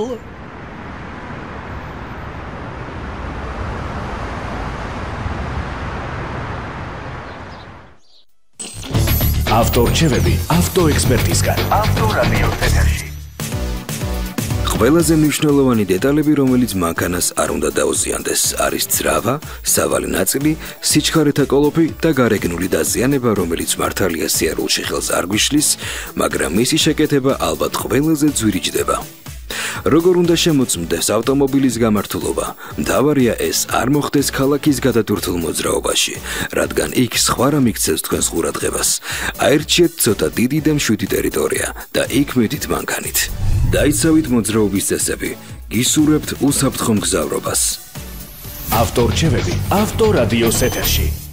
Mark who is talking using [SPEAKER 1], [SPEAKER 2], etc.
[SPEAKER 1] ავტორჩევები ავტოექსპერტისგან. ავტორადიო ეთერში.
[SPEAKER 2] ყველაზე მნიშვნელოვანი დეტალები, რომელიც მანქანას არ უნდა დაუზიანდეს, არის ძრავა, სავალი ნაწილი, სიჩქარეთა კოლოფი და გარეგნული დაზიანება, რომელიც მართალია სიარულში ხელს არ გვიშლის, მაგრამ მისი შეკეთება ალბათ ყველაზე ძვირიჯდება. როგორ უნდა შემოწმდეს ავტომობილის გამართულობა? მთავარია ეს არ მოხდეს ქალაქის გადატვირთულ მოძრაობაში, რადგან იქ სხვა რამ იქცევს თქვენს ყურადღებას. აირჩიეთ ცოტა დიდი და მშვიდი ტერიტორია და იქ მედით მანქანით. დაიცავით მოძრაობის წესები, გისურვებთ უსაფრთხო მგზავრობას.
[SPEAKER 1] ავტორჩევები ავტორადიოს ეთერში.